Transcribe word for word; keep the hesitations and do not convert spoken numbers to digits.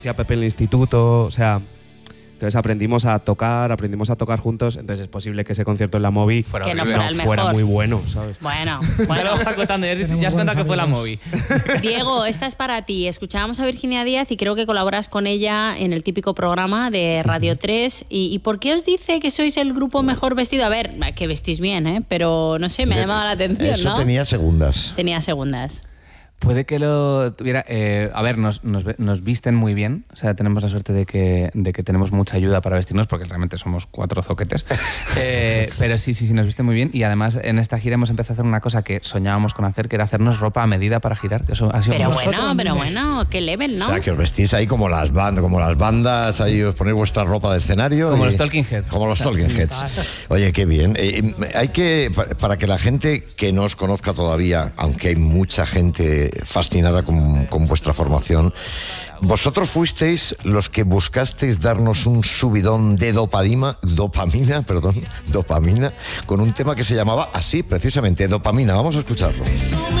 Hacía Pepe en el instituto, o sea... Entonces aprendimos a tocar, aprendimos a tocar juntos, entonces es posible que ese concierto en la Movi fuera, que no horrible, fuera, el no fuera mejor. muy bueno, ¿sabes? Bueno, Ya bueno. lo vas acotando, ya, ya has contado que fue la Movi. Diego, esta es para ti. Escuchábamos a Virginia Díaz y creo que colaboras con ella en el típico programa de Sí, Radio sí. tres. ¿Y, ¿Y por qué os dice que sois el grupo mejor vestido? A ver, que vestís bien, ¿eh? Pero no sé, me ha llamado la atención, Eso ¿no? tenía segundas. Tenía segundas. Puede que lo tuviera... Eh, a ver, nos, nos, nos visten muy bien. O sea, tenemos la suerte de que, de que tenemos mucha ayuda para vestirnos porque realmente somos cuatro zoquetes. Eh, pero sí, sí, sí, nos visten muy bien. Y además en esta gira hemos empezado a hacer una cosa que soñábamos con hacer, que era hacernos ropa a medida para girar. Que eso ha sido Pero muy- bueno, pero bueno, qué level, ¿no? O sea, que os vestís ahí como las bandas, como las bandas, ahí os ponéis vuestra ropa de escenario. Como y- los Talking Heads. Como los Talking Heads. Oye, qué bien. Eh, hay que, pa- para que la gente que no os conozca todavía, aunque hay mucha gente fascinada con, con vuestra formación, vosotros fuisteis los que buscasteis darnos un subidón de dopamina, dopamina, perdón, dopamina, con un tema que se llamaba así, precisamente, Dopamina. Vamos a escucharlo.